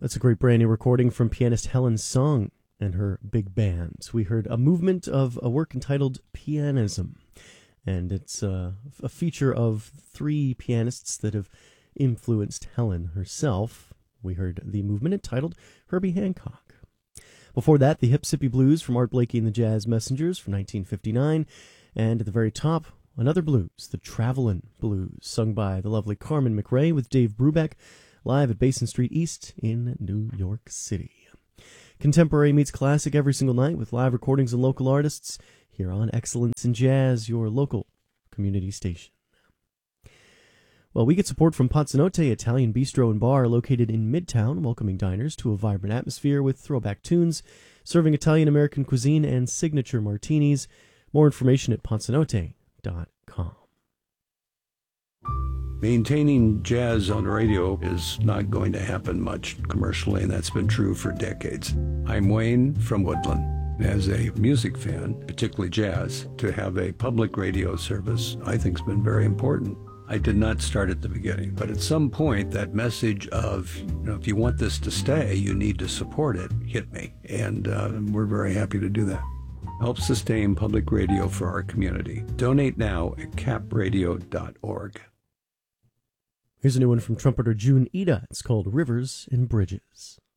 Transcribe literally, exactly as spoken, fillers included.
That's a great brand new recording from pianist Helen Sung and her big band. We heard a movement of a work entitled Pianism, and it's uh, a feature of three pianists that have influenced Helen herself. We heard the movement entitled Herbie Hancock. Before that, the Hip-Sippy Blues from Art Blakey and the Jazz Messengers from nineteen fifty-nine, and at the very top, another blues, the Travelin' Blues, sung by the lovely Carmen McRae with Dave Brubeck, live at Basin Street East in New York City. Contemporary meets classic every single night with live recordings and local artists here on Excellence in Jazz, your local community station. Well, we get support from Pazzanotte Italian Bistro and Bar, located in Midtown, welcoming diners to a vibrant atmosphere with throwback tunes, serving Italian-American cuisine and signature martinis. More information at pazzanotte dot com. Maintaining jazz on radio is not going to happen much commercially, and that's been true for decades. I'm Wayne from Woodland. As a music fan, particularly jazz, to have a public radio service I think has been very important. I did not start at the beginning, but at some point that message of, you know, if you want this to stay, you need to support it, hit me. And uh, we're very happy to do that. Help sustain public radio for our community. Donate now at cap radio dot org. Here's a new one from trumpeter June Ida. It's called Rivers and Bridges.